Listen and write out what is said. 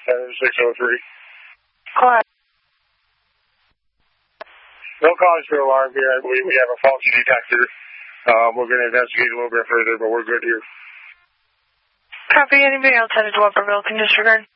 7603. Quiet. No cause for alarm here. I believe we have a faulty detector. We're going to investigate a little bit further, but we're good here. Copy. Anybody else headed to Upperville can disregard?